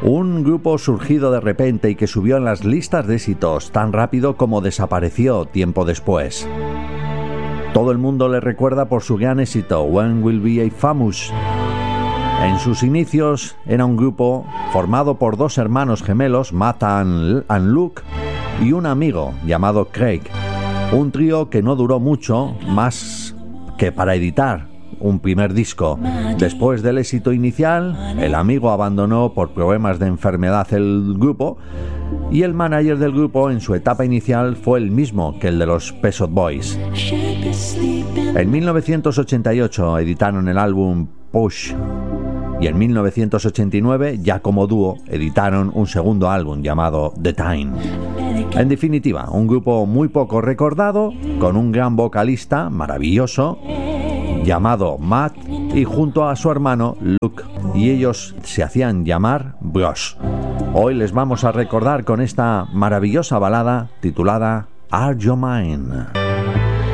Un grupo surgido de repente y que subió en las listas de éxitos tan rápido como desapareció tiempo después. Todo el mundo le recuerda por su gran éxito, When Will Be Famous. En sus inicios era un grupo formado por dos hermanos gemelos, Matt and Luke, y un amigo llamado Craig. Un trío que no duró mucho más que para editar un primer disco. Después del éxito inicial, el amigo abandonó por problemas de enfermedad el grupo y el manager del grupo en su etapa inicial fue el mismo que el de los Pet Shop Boys. En 1988 editaron el álbum Push y en 1989, ya como dúo, editaron un segundo álbum llamado The Time. En definitiva, un grupo muy poco recordado, con un gran vocalista maravilloso llamado Matt y junto a su hermano Luke, y ellos se hacían llamar Bros. Hoy les vamos a recordar con esta maravillosa balada titulada Are You Mine?